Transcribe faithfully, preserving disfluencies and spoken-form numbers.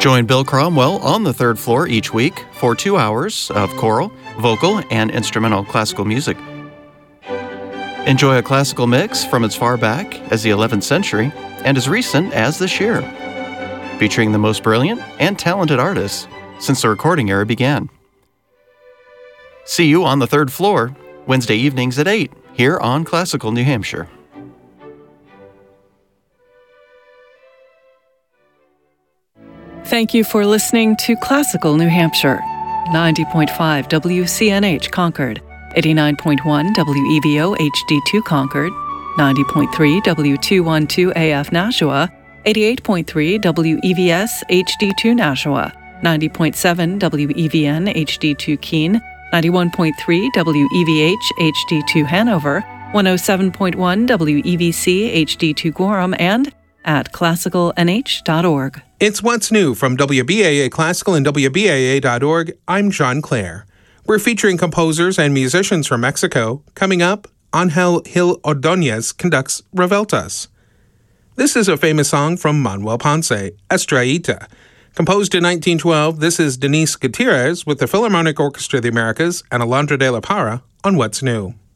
Join Bill Cromwell on the third floor each week for two hours of choral, vocal, and instrumental classical music. Enjoy a classical mix from as far back as the eleventh century and as recent as this year, featuring the most brilliant and talented artists since the recording era began. See you on the third floor, Wednesday evenings at eight, here on Classical New Hampshire. Thank you for listening to Classical New Hampshire, ninety point five W C N H Concord, eighty-nine point one W E V O H D two Concord, ninety point three W two twelve A F Nashua, eighty-eight point three W E V S H D two Nashua, ninety point seven W E V N H D two Keene, ninety-one point three W E V H H D two Hanover, one oh seven point one W E V C H D two Gorham, and at classical n h dot org. It's What's New from W B A A Classical and W B A A dot org. I'm John Clare. We're featuring composers and musicians from Mexico. Coming up, Ángel Gil Ordóñez conducts Revueltas. This is a famous song from Manuel Ponce, Estrellita. Composed in nineteen twelve, this is Denise Gutierrez with the Philharmonic Orchestra of the Americas and Alondra de la Parra on What's New.